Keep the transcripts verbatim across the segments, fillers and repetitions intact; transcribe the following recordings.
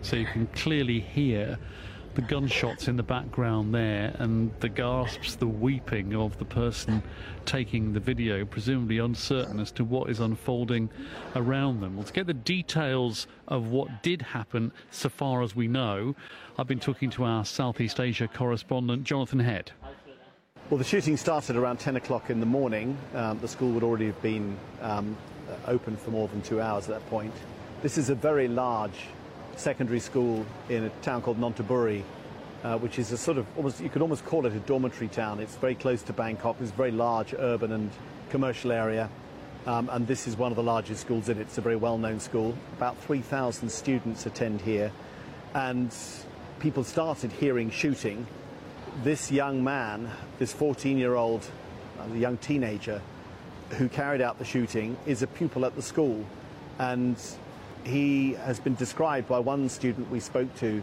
So you can clearly hear the gunshots in the background there, and the gasps, the weeping of the person taking the video, presumably uncertain as to what is unfolding around them. Well, to get the details of what did happen, so far as we know, I've been talking to our Southeast Asia correspondent, Jonathan Head. Well, the shooting started around ten o'clock in the morning. Um, the school would already have been um, open for more than two hours at that point. This is a very large secondary school in a town called Nonthaburi, uh, which is a sort of, almost, you could almost call it a dormitory town. It's very close to Bangkok. It's a very large urban and commercial area, um, and this is one of the largest schools in it. It's a very well-known school. About three thousand students attend here, and people started hearing shooting. This young man, this fourteen-year-old, uh, the young teenager who carried out the shooting, is a pupil at the school, and he has been described by one student we spoke to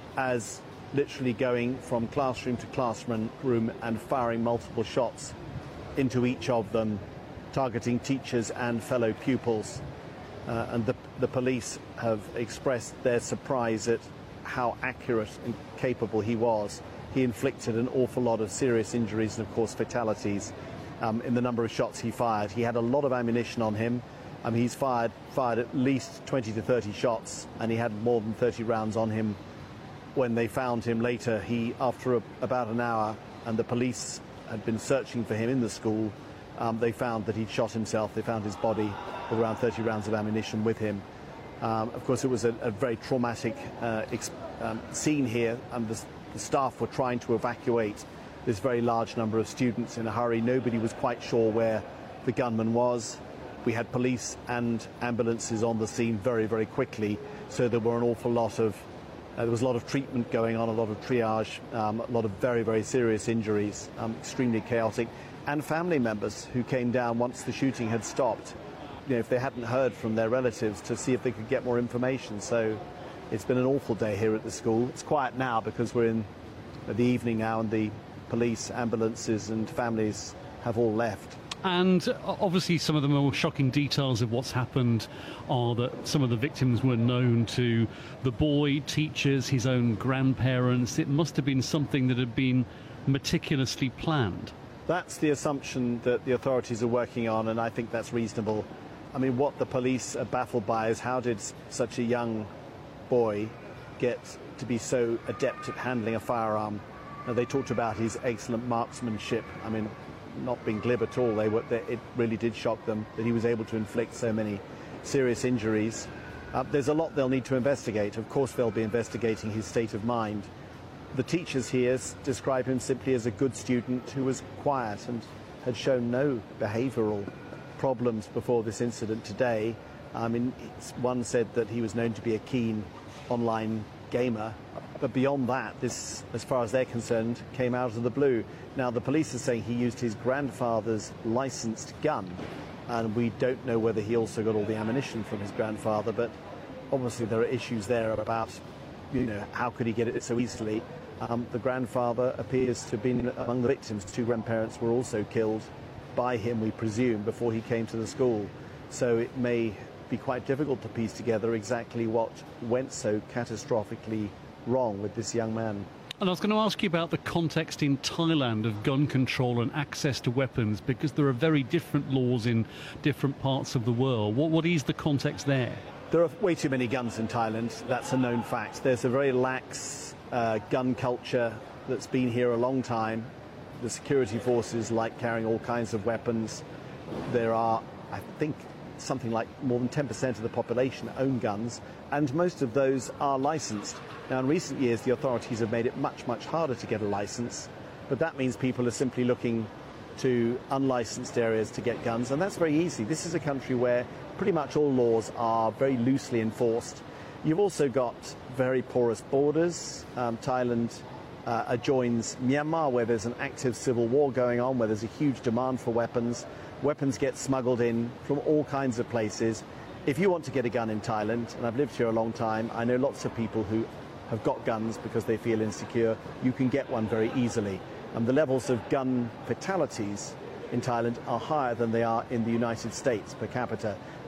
as literally going from classroom to classroom room and firing multiple shots into each of them, targeting teachers and fellow pupils. Uh, and the, the police have expressed their surprise at how accurate and capable he was. He inflicted an awful lot of serious injuries and, of course, fatalities um, in the number of shots he fired. He had a lot of ammunition on him. Um, he's fired, fired at least twenty to thirty shots, and he had more than thirty rounds on him. When they found him later, he, after a, about an hour, and the police had been searching for him in the school, um, they found that he'd shot himself. They found his body with around thirty rounds of ammunition with him. Um, of course, it was a, a very traumatic uh, ex um, scene here, and the, the staff were trying to evacuate this very large number of students in a hurry. Nobody was quite sure where the gunman was. We had police and ambulances on the scene very, very quickly, so there were an awful lot of, uh, there was a lot of treatment going on, a lot of triage, um, a lot of very, very serious injuries, um, extremely chaotic, and family members who came down once the shooting had stopped, you know, if they hadn't heard from their relatives, to see if they could get more information. So it's been an awful day here at the school. It's quiet now because we're in the evening now, and the police, ambulances and families have all left. And obviously some of the more shocking details of what's happened are that some of the victims were known to the boy, teachers, his own grandparents. It must have been something that had been meticulously planned. That's the assumption that the authorities are working on, and I think that's reasonable. I mean, what the police are baffled by is how did such a young boy get to be so adept at handling a firearm? Now, they talked about his excellent marksmanship. I mean, not being glib at all, they were, they, it really did shock them that he was able to inflict so many serious injuries. Uh, there's a lot they'll need to investigate. Of course, they'll be investigating his state of mind. The teachers here describe him simply as a good student who was quiet and had shown no behavioural problems before this incident today. I mean, one said that he was known to be a keen online gamer, but beyond that, this, as far as they're concerned, came out of the blue. Now, the police are saying he used his grandfather's licensed gun, and we don't know whether he also got all the ammunition from his grandfather, but obviously there are issues there about, you know, how could he get it so easily? Um, the grandfather appears to have been among the victims. Two grandparents were also killed by him, we presume, before he came to the school. So it may be quite difficult to piece together exactly what went so catastrophically wrong with this young man. And I was going to ask you about the context in Thailand of gun control and access to weapons, because there are very different laws in different parts of the world. What, what is the context there? There are way too many guns in Thailand. That's a known fact. There's a very lax uh, gun culture that's been here a long time. The security forces like carrying all kinds of weapons. There are, I think, something like more than ten percent of the population own guns, and most of those are licensed. Now, in recent years, the authorities have made it much, much harder to get a license, but that means people are simply looking to unlicensed areas to get guns, and that's very easy. This is a country where pretty much all laws are very loosely enforced. You've also got very porous borders. Um, Thailand uh, adjoins Myanmar, where there's an active civil war going on, where there's a huge demand for weapons. Weapons get smuggled in from all kinds of places. If you want to get a gun in Thailand, and I've lived here a long time, I know lots of people who have got guns because they feel insecure. You can get one very easily. And the levels of gun fatalities in Thailand are higher than they are in the United States per capita.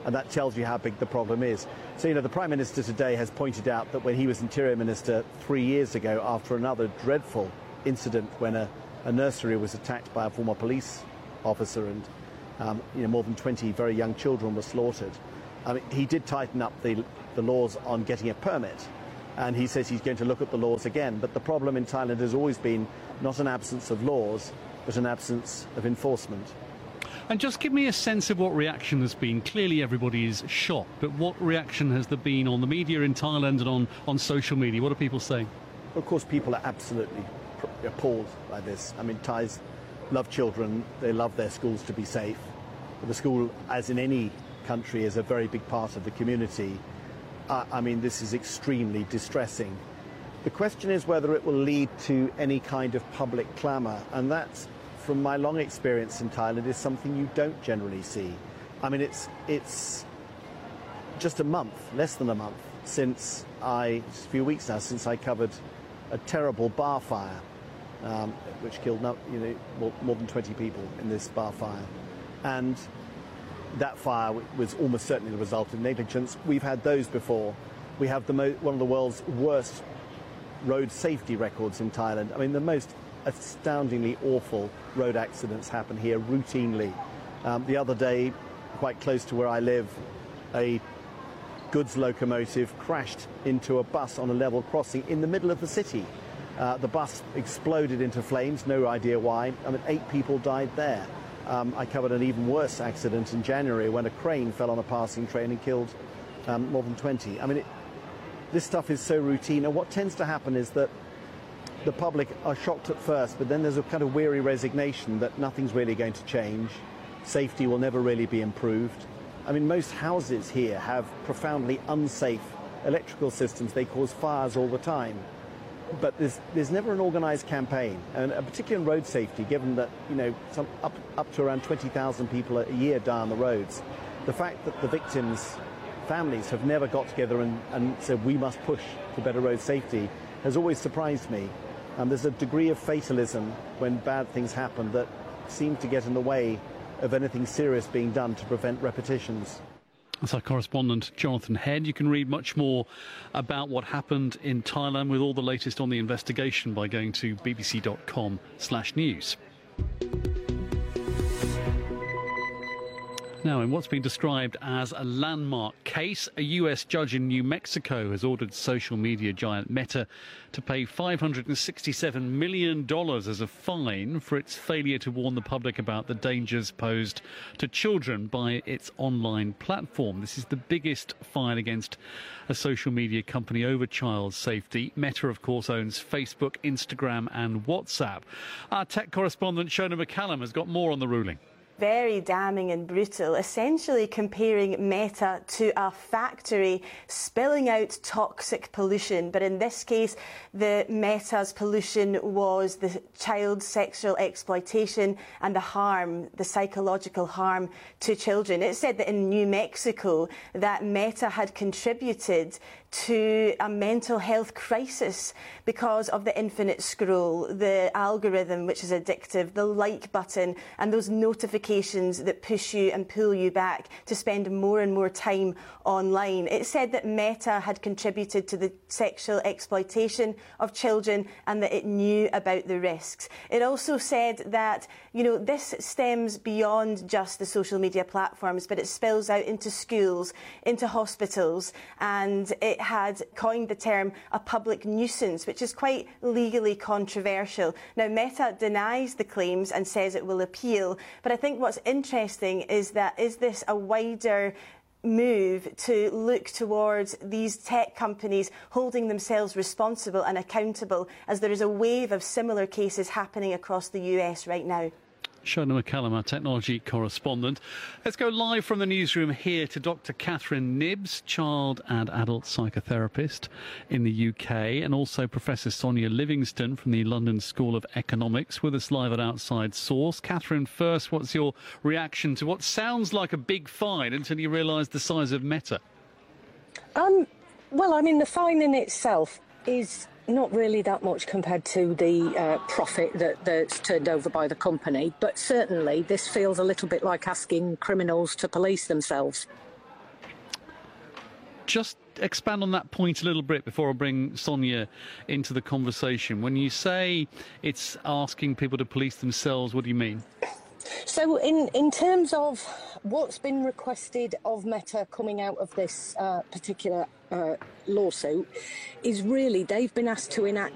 And that tells you how big the problem is. So, you know, the Prime Minister today has pointed out that when he was Interior Minister three years ago, after another dreadful incident when a, a nursery was attacked by a former police officer and, um, you know, more than twenty very young children were slaughtered, I mean, he did tighten up the, the laws on getting a permit. And he says he's going to look at the laws again. But the problem in Thailand has always been not an absence of laws, but an absence of enforcement. And just give me a sense of what reaction has been. Clearly everybody is shocked, but what reaction has there been on the media in Thailand and on, on social media? What are people saying? Of course, people are absolutely appalled by this. I mean, Thais love children. They love their schools to be safe. But the school, as in any country, is a very big part of the community. Uh, I mean, this is extremely distressing. The question is whether it will lead to any kind of public clamour, and that's, from my long experience in Thailand, is something you don't generally see. I mean, it's it's just a month, less than a month, since I, just a few weeks now, since I covered a terrible bar fire, um, which killed you know, more, more than twenty people in this bar fire. And that fire was almost certainly the result of negligence. We've had those before. We have the mo one of the world's worst road safety records in Thailand. I mean, the most astoundingly awful road accidents happen here routinely. Um, the other day, quite close to where I live, a goods locomotive crashed into a bus on a level crossing in the middle of the city. Uh, the bus exploded into flames, no idea why. I mean, eight people died there. Um, I covered an even worse accident in January when a crane fell on a passing train and killed um, more than twenty. I mean, it, this stuff is so routine, and what tends to happen is that the public are shocked at first, but then there's a kind of weary resignation that nothing's really going to change. Safety will never really be improved. I mean, most houses here have profoundly unsafe electrical systems. They cause fires all the time. But there's, there's never an organised campaign, and particularly in road safety, given that, you know, some up, up to around twenty thousand people a year die on the roads. The fact that the victims' families have never got together and, and said we must push for better road safety has always surprised me. Um, there's a degree of fatalism when bad things happen that seem to get in the way of anything serious being done to prevent repetitions. That's our correspondent, Jonathan Head. You can read much more about what happened in Thailand with all the latest on the investigation by going to bbc dot com slash news. Now, in what's been described as a landmark case, a U S judge in New Mexico has ordered social media giant Meta to pay five hundred sixty-seven million dollars as a fine for its failure to warn the public about the dangers posed to children by its online platform. This is the biggest fine against a social media company over child safety. Meta, of course, owns Facebook, Instagram and WhatsApp. Our tech correspondent, Shona McCallum, has got more on the ruling. Very damning and brutal, essentially comparing Meta to a factory spilling out toxic pollution. But in this case, the Meta's pollution was the child sexual exploitation and the harm, the psychological harm to children. It said that in New Mexico that Meta had contributed to a mental health crisis because of the infinite scroll, the algorithm which is addictive, the like button and those notifications that push you and pull you back to spend more and more time online. It said that Meta had contributed to the sexual exploitation of children and that it knew about the risks. It also said that, you know, this stems beyond just the social media platforms, but it spills out into schools, into hospitals, and it had coined the term a public nuisance, which is quite legally controversial. Now, Meta denies the claims and says it will appeal, but I think what's interesting is that is this a wider move to look towards these tech companies holding themselves responsible and accountable, as there is a wave of similar cases happening across the U S right now. Shona McCallum, our technology correspondent. Let's go live from the newsroom here to Doctor Catherine Nibbs, child and adult psychotherapist in the U K, and also Professor Sonia Livingston from the London School of Economics with us live at Outside Source. Catherine, first, what's your reaction to what sounds like a big fine until you realise the size of Meta? Um, well, I mean, the fine in itself is not really that much compared to the uh, profit that, that's turned over by the company, but certainly this feels a little bit like asking criminals to police themselves. just expand on that point a little bit before I bring Sonia into the conversation. When you say it's asking people to police themselves, what do you mean? So in, in terms of what's been requested of Meta coming out of this uh, particular uh, lawsuit is really they've been asked to enact